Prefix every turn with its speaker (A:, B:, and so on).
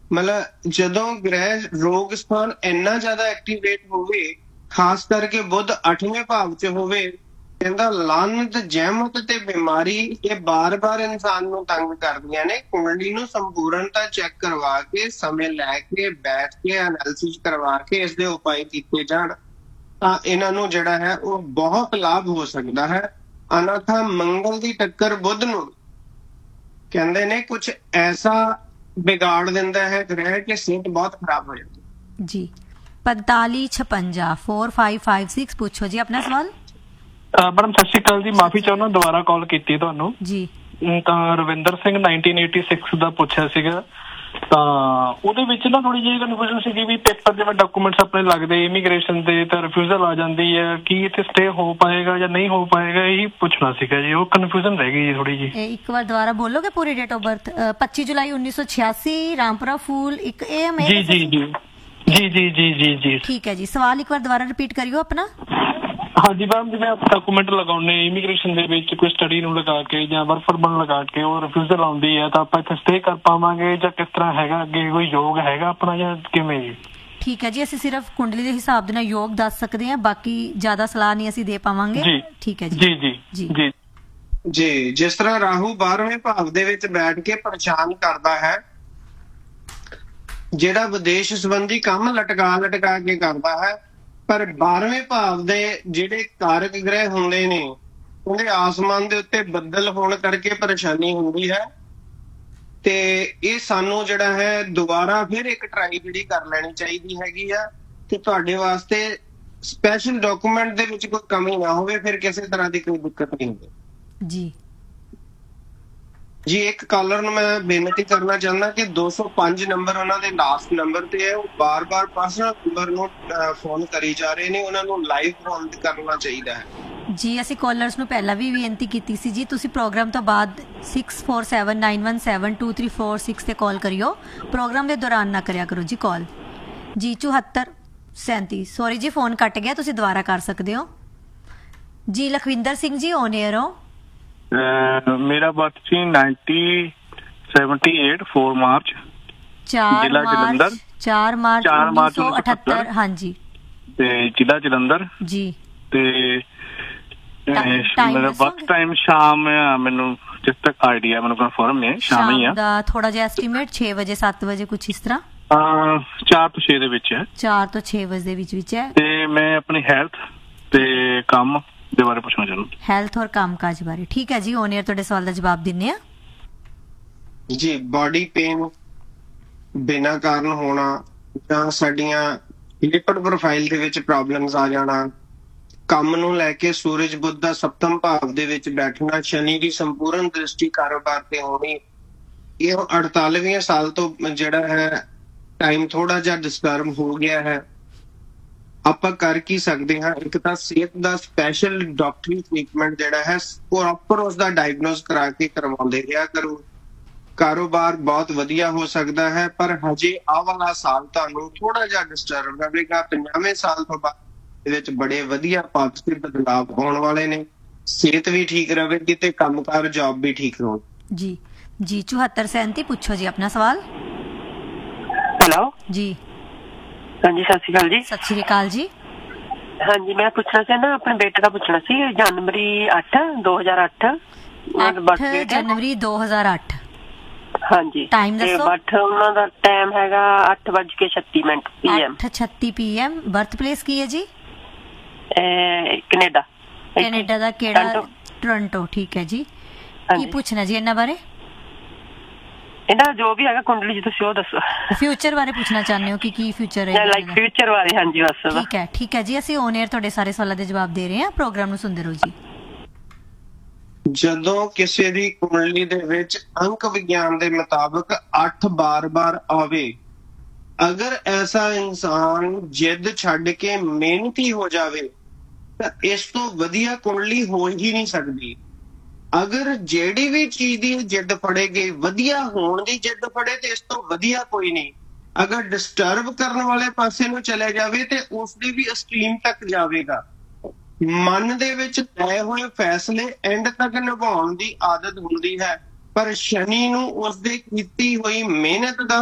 A: ਮਤਲਬ ਜਦੋਂ ਗ੍ਰਹਿ ਰੋਗ ਸਥਾਨ ਇੰਨਾ ਜ਼ਿਆਦਾ ਐਕਟੀਵੇਟ ਹੋਵੇ, ਖਾਸ ਕਰਕੇ ਬੁੱਧ 8ਵੇਂ ਭਾਵ 'ਚ ਹੋਵੇ, ਕਹਿੰਦਾ ਲਾਨਤ, ਜਹਿਮਤ ਤੇ ਬਿਮਾਰੀ ਇਹ ਬਾਰ-ਬਾਰ ਇਨਸਾਨ ਨੂੰ ਤੰਗ ਕਰਦੀਆਂ ਨੇ। ਕੁੰਡਲੀ ਨੂੰ ਸੰਪੂਰਨਤਾ ਚੈੱਕ ਕਰਵਾ ਕੇ, ਸਮੇਂ ਲੈ ਕੇ ਬੈਠ ਕੇ ਐਨਾਲਿਸਿਸ ਕਰਵਾ ਕੇ ਇਸ ਦੇ ਉਪਾਅ ਕੀਤੇ ਜਾਣ ਤਾਂ ਇਹਨਾਂ ਨੂੰ ਜਿਹੜਾ ਹੈ ਉਹ ਬਹੁਤ ਲਾਭ ਹੋ ਸਕਦਾ ਹੈ। ਅਨਥਾ ਮੰਗਲ ਦੀ ਟੱਕਰ ਬੁੱਧ ਨੂੰ ਕਹਿੰਦੇ ਨੇ ਕੁਝ ਐਸਾ ਵਿਗਾੜ ਦਿੰਦਾ ਹੈ ਗ੍ਰਹਿ ਕਿ ਸਿਹਤ ਬਹੁਤ ਖਰਾਬ ਹੋ ਜਾਂਦੀ
B: ਜੀ। 4556 4556 ਪੁੱਛੋ ਜੀ ਆਪਣਾ ਸਵਾਲ।
C: ਮੈਡਮ ਸਤਿ ਸ਼੍ਰੀ ਅਕਾਲ ਜੀ, ਮਾਫੀ ਚਾਹੁੰਦਾ ਦੁਬਾਰਾ ਕਾਲ ਕੀਤੀ ਤੁਹਾਨੂੰ
B: ਜੀ।
C: ਤਾਂ ਰਵਿੰਦਰ ਸਿੰਘ 1986 ਦਾ ਪੁੱਛਿਆ ਸੀਗਾ, ਤਾਂ ਉਹਦੇ ਵਿੱਚ ਨਾ ਥੋੜੀ ਜਿਹੀ ਕਨਫਿਊਜ਼ਨ ਸੀਗੀ ਵੀ ਪੇਪਰ ਜਿਵੇਂ ਡਾਕੂਮੈਂਟਸ ਆਪਣੇ ਲੱਗਦੇ ਇਮੀਗ੍ਰੇਸ਼ਨ ਦੇ ਤਾਂ ਰਿਫਿਊਜ਼ਲ ਆ ਜਾਂਦੀ ਹੈ, ਕੀ ਇੱਥੇ ਸਟੇ ਹੋ ਪਾਏਗਾ ਜਾਂ ਨਹੀਂ ਹੋ ਪਾਏਗਾ, ਇਹੀ ਪੁੱਛਣਾ ਸੀਗਾ ਜੀ। ਉਹ ਕਨਫਿਊਜ਼ਨ ਰਹਿ ਗਈ ਜੀ ਥੋੜੀ ਜਿਹੀ।
B: ਇੱਕ ਵਾਰ ਦੁਬਾਰਾ ਬੋਲੋਗੇ ਪੂਰੀ date of birth? 25 July 1986, Rampura Phul 1 AM।
C: ਜੀ ਜੀ ਜੀ ਜੀ ਜੀ ਜੀ ਜੀ ਜੀ
B: ਠੀਕ ਹੈ ਜੀ। ਸਵਾਲ ਇੱਕ ਵਾਰ ਦੁਬਾਰਾ ਰਿਪੀਟ ਕਰਿਓ ਆਪਣਾ।
C: ਹਾਂਜੀ ਮੈਮ, ਜਿਵੇਂ ਆਪਾਂ ਡਾਕੂਮੈਂਟ ਲਗਾਉਣੇ ਇਮੀਗ੍ਰੇਸ਼ਨ ਦੇ ਵਿੱਚ ਕੋਈ ਸਟੱਡੀ ਨੂੰ ਲਗਾ ਕੇ ਜਾਂ ਵਰਕ ਪਰਮਿਟ ਲਗਾ ਕੇ ਉਹ ਰਿਫਿਊਜ਼ਲ ਆਉਂਦੀ ਹੈ ਤਾਂ ਆਪਾਂ ਇੱਥੇ ਸਟੇ ਕਰ ਪਾਵਾਂਗੇ ਜਾਂ ਕਿਸ ਤਰ੍ਹਾਂ ਹੈਗਾ, ਅੱਗੇ ਕੋਈ ਯੋਗ ਹੈਗਾ ਆਪਣਾ ਜਾਂ ਕਿਵੇਂ ਜੀ?
B: ਠੀਕ ਹੈ ਜੀ, ਅਸੀਂ ਸਿਰਫ ਕੁੰਡਲੀ ਦੇ ਹਿਸਾਬ ਦੇ ਨਾਲ ਯੋਗ ਦੱਸ ਸਕਦੇ ਹਾਂ, ਬਾਕੀ ਜ਼ਿਆਦਾ ਸਲਾਹ ਨਹੀਂ ਅਸੀਂ ਦੇ ਪਾਵਾਂਗੇ। ਠੀਕ ਹੈ ਜੀ
C: ਜੀ ਜੀ ਜੀ ਜੀ
A: ਜੀ। ਜਿਸ ਤਰ੍ਹਾਂ ਰਾਹੂ 12ਵੇਂ ਭਾਵ ਦੇ ਵਿੱਚ ਬੈਠ ਕੇ ਪਰੇਸ਼ਾਨ ਕਰਦਾ ਹੈ, ਜਿਹੜਾ ਵਿਦੇਸ਼ ਸੰਬੰਧੀ ਕੰਮ ਲਟਕਾ ਕੇ ਕਰਦਾ ਹੈ, ਪਰ 12ਵੇਂ ਭਾਵ ਦੇ ਜਿਹੜੇ ਕਾਰਕ ਗ੍ਰਹਿ ਹੁੰਦੇ ਨੇ ਉਹਦੇ ਆਸਮਾਨ ਦੇ ਉੱਤੇ ਬੱਦਲ ਹੋਣ ਕਰਕੇ ਪਰੇਸ਼ਾਨੀ ਹੁੰਦੀ ਹੈ। ਤੇ ਇਹ ਸਾਨੂੰ ਜਿਹੜਾ ਹੈ ਦੁਬਾਰਾ ਫਿਰ ਇੱਕ ਟਰਾਈ ਜਿਹੜੀ ਕਰ ਲੈਣੀ ਚਾਹੀਦੀ ਹੈਗੀ ਆ ਕਿ ਤੁਹਾਡੇ ਵਾਸਤੇ ਸਪੈਸ਼ਲ ਡਾਕੂਮੈਂਟ ਦੇ ਵਿੱਚ ਕੋਈ ਕਮੀ ਨਾ ਹੋਵੇ, ਫਿਰ ਕਿਸੇ ਤਰ੍ਹਾਂ ਦੀ ਕੋਈ ਦਿੱਕਤ ਨਹੀਂ ਹੁੰਦੀ
B: ਜੀ।
A: ਜੀ ਇੱਕ ਕਾਲਰ ਨੂੰ ਮੈਂ ਬੇਨਤੀ ਕਰਨਾ ਚਾਹੁੰਦਾ ਕਿ 205 ਨੰਬਰ ਉਹਨਾਂ ਦੇ ਲਾਸਟ ਨੰਬਰ ਤੇ ਹੈ, ਉਹ ਬਾਰ-ਬਾਰ ਪਰਸਨਲ ਨੰਬਰ ਨੂੰ ਫੋਨ ਕਰੀ ਜਾ ਰਹੇ ਨੇ, ਉਹਨਾਂ ਨੂੰ ਲਾਈਵ ਫੋਨ ਕਰਨਾ ਚਾਹੀਦਾ ਹੈ
B: ਜੀ। ਅਸੀਂ ਕਾਲਰਸ ਨੂੰ ਪਹਿਲਾਂ ਵੀ ਬੇਨਤੀ ਕੀਤੀ ਸੀ ਜੀ, ਤੁਸੀਂ ਪ੍ਰੋਗਰਾਮ ਤੋਂ ਬਾਅਦ 6479172346 ਤੇ ਕਾਲ ਕਰਿਓ, ਪ੍ਰੋਗਰਾਮ ਦੇ ਦੌਰਾਨ ਨਾ ਕਰਿਆ ਕਰੋ ਜੀ ਕਾਲ ਜੀ। 7437 ਸੌਰੀ ਜੀ, ਫੋਨ ਕੱਟ ਗਿਆ, ਤੁਸੀਂ ਦੁਬਾਰਾ ਕਰ ਸਕਦੇ ਹੋ ਜੀ। ਲਖਵਿੰਦਰ ਸਿੰਘ ਜੀ ਔਨ 에ਅਰ ਹੋ।
C: ਮੇਰਾ ਬਰਥ ਸੀ 1978 4 ਮਾਰਚ, ਜ਼ਿਲ੍ਹਾ ਜਲੰਧਰ।
B: 4 ਮਾਰਚ 1978 ਹਾਂਜੀ,
C: ਤੇ ਜ਼ਿਲ੍ਹਾ ਜਲੰਧਰ
B: ਜੀ।
C: ਤੇ ਮੇਰਾ ਬਰਥ ਟਾਈਮ ਸ਼ਾਮ ਆ, ਮੈਨੂੰ ਜਿਸ ਤੱਕ ਆਈਡੀਆ ਮੈਨੂੰ ਕਨਫਰਮ ਨਹੀਂ, ਸ਼ਾਮ ਹੀ ਆ
B: ਦਾ ਥੋੜਾ ਜਿਹਾ ਐਸਟੀਮੇਟ 6 ਵਜੇ 7 ਵਜੇ ਕੁਝ ਇਸ ਤਰ੍ਹਾਂ।
C: 4 ਤੋਂ 6 ਦੇ ਵਿੱਚ ਹੈ,
B: 4 ਤੋਂ 6 ਵਜੇ ਦੇ ਵਿੱਚ ਹੈ।
C: ਤੇ ਮੈਂ ਆਪਣੀ ਹੈਲਥ ਤੇ ਕੰਮ ਦੇ ਬਾਰੇ ਪੁੱਛਣਾ ਚਾਹੁੰਦਾ।
B: ਹੈਲਥ ਔਰ ਕੰਮਕਾਜ ਬਾਰੇ। ਠੀਕ ਹੈ ਜੀ, ਔਨ 에ਅਰ ਤੁਹਾਡੇ ਸਵਾਲ ਦਾ ਜਵਾਬ ਦਿੰਨੇ ਆ
A: ਜੀ। ਬਾਡੀ ਪੇਨ ਬਿਨਾਂ ਕਾਰਨ ਹੋਣਾ ਜਾਂ ਸਾਡੀਆਂ ਲਿਪਿਡ ਪ੍ਰੋਫਾਈਲ ਦੇ ਵਿੱਚ ਪ੍ਰੋਬਲਮਸ ਆ ਜਾਣਾ, ਕੰਮ ਨੂੰ ਲੈ ਕੇ ਸੂਰਜ ਬੁੱਧ ਦਾ ਸਪਤਮ ਭਾਵ ਦੇ ਵਿੱਚ ਬੈਠਣਾ, ਸ਼ਨੀ ਦੀ ਸੰਪੂਰਨ ਦ੍ਰਿਸ਼ਟੀ ਕਾਰੋਬਾਰ ਤੇ ਹੋਣੀ, ਇਹ 48 ਸਾਲ ਤੋਂ ਜਿਹੜਾ ਹੈ ਟਾਈਮ ਥੋੜਾ ਜਿਹਾ ਡਿਸਟਰਬ ਹੋ ਗਿਆ ਹੈ। ਆਪਾਂ ਕਰ ਕੀ ਸਕਦੇ ਹਾਂ? ਇੱਕ ਤਾਂ ਸਿਹਤ ਦਾ ਸਪੈਸ਼ਲ ਡਾਕਟਰੀ ਟ੍ਰੀਟਮੈਂਟ ਜਿਹੜਾ ਹੈ ਪ੍ਰੋਪਰ ਉਸਦਾ ਡਾਇਗਨੋਸ ਕਰਾ ਕੇ ਕਰਵਾਉਂਦੇ ਰਿਹਾ ਕਰੋ। ਕਾਰੋਬਾਰ ਬਹੁਤ ਵਧੀਆ ਹੋ ਸਕਦਾ ਹੈ, ਪਰ ਹਜੇ ਆਹ ਵਾਲਾ ਸਾਲ ਤੁਹਾਨੂੰ ਥੋੜਾ ਜਿਹਾ ਡਿਸਟਰਬ ਰਹੇਗਾ। 50ਵੇਂ ਸਾਲ ਤੋਂ ਬਾਅਦ ਇਹਦੇ ਵਿੱਚ ਬੜੇ ਵਧੀਆ ਪੋਜ਼ਿਟਿਵ ਬਦਲਾਵ ਆਉਣ ਵਾਲੇ ਨੇ, ਸਿਹਤ ਵੀ ਠੀਕ ਰਹੇਗੀ ਤੇ ਕੰਮਕਾਰ ਜੌਬ ਵੀ ਠੀਕ ਰਹੋ
B: ਜੀ। ਜੀ 7437 ਪੁੱਛੋ ਜੀ ਆਪਣਾ ਸਵਾਲ।
D: ਹੈਲੋ
B: ਜੀ।
D: ਹਾਂਜੀ ਸਤਿ ਸ਼੍ਰੀ ਅਕਾਲ ਜੀ।
B: ਸਤਿ ਸ਼੍ਰੀ ਅਕਾਲ ਜੀ।
D: ਹਾਂਜੀ ਮੈਂ ਪੁੱਛਣਾ ਸੀ ਨਾ, ਆਪਣੇ ਬੇਟੇ ਦਾ ਪੁੱਛਣਾ ਸੀ। ਜਨਵਰੀ 8 2008
B: ਜਨਵਰੀ 2008।
D: ਹਾਂਜੀ
B: ਟਾਈਮ ਦੱਸੋ।
D: ਬਟ ਉਹਨਾਂ ਦਾ ਟਾਈਮ ਹੈਗਾ 8:36 PM।
B: 8:36 PM। ਬਰਥ ਪਲੇਸ ਕੀ ਹੈ ਜੀ?
D: ਕੈਨੇਡਾ।
B: ਕੈਨੇਡਾ ਦਾ ਕਿਹੜਾ? ਟੋਰਾਂਟੋ। ਠੀਕ ਹੈ ਜੀ। ਕੀ ਪੁੱਛਣਾ ਜੀ ਇਹਨਾਂ ਬਾਰੇ?
D: ਇਹਨਾਂ ਜੋ ਵੀ ਹੈਗਾ ਕੁੰਡਲੀ ਜੀ, ਤੁਸੀਂ ਉਹ ਦੱਸੋ।
B: ਫਿਊਚਰ ਬਾਰੇ ਪੁੱਛਣਾ ਚਾਹੁੰਦੇ ਹੋ ਕਿ ਕੀ ਫਿਊਚਰ ਹੈ?
D: ਲਾਈਕ ਫਿਊਚਰ ਬਾਰੇ। ਹਾਂਜੀ ਬਸ।
B: ਠੀਕ ਹੈ ਠੀਕ ਹੈ ਜੀ, ਅਸੀਂ ਔਨ 에ਅਰ ਤੁਹਾਡੇ ਸਾਰੇ ਸਵਾਲਾਂ ਦੇ ਜਵਾਬ ਦੇ ਰਹੇ ਹਾਂ, ਪ੍ਰੋਗਰਾਮ ਨੂੰ ਸੁਣਦੇ ਰਹੋ ਜੀ।
A: ਜਦੋਂ ਕਿਸੇ ਦੀ ਕੁੰਡਲੀ ਦੇ ਵਿੱਚ ਅੰਕ ਵਿਗਿਆਨ ਦੇ ਮੁਤਾਬਕ 8 ਬਾਰ-ਬਾਰ ਆਵੇ, ਅਗਰ ਐਸਾ ਇਨਸਾਨ ਜਿੱਦ ਛੱਡ ਕੇ ਮਿਹਨਤੀ ਹੋ ਜਾਵੇ ਤਾਂ ਇਸ ਤੋਂ ਵਧੀਆ ਕੁੰਡਲੀ ਹੋ ਹੀ ਨਹੀਂ ਸਕਦੀ। ਅਗਰ ਜਿਹੜੀ ਵੀ ਚੀਜ਼ ਦੀ ਜਿੱਦ ਫੜੇਗੀ, ਵਧੀਆ ਹੋਣ ਦੀ ਜਿੱਦ ਫੜੇ, ਤੇ ਇਸ ਤੋਂ ਵਧੀਆ ਕੋਈ ਨਹੀਂ। ਅਗਰ ਡਿਸਟਰਬ ਕਰਨ ਵਾਲੇ ਪਾਸੇ ਨੂੰ ਚਲੇ ਜਾਵੇ ਤੇ ਉਸਦੀ ਵੀ ਐਕਸਟ੍ਰੀਮ ਤੱਕ ਜਾਵੇਗਾ। ਮਨ ਦੇ ਵਿੱਚ ਤੈਅ ਹੋਏ ਫੈਸਲੇ ਐਂਡ ਤੱਕ ਨਿਭਾਉਣ ਦੀ ਆਦਤ ਹੁੰਦੀ ਹੈ, ਪਰ ਸ਼ਨੀ ਨੂੰ ਉਸਦੇ ਕੀਤੀ ਹੋਈ ਮਿਹਨਤ ਦਾ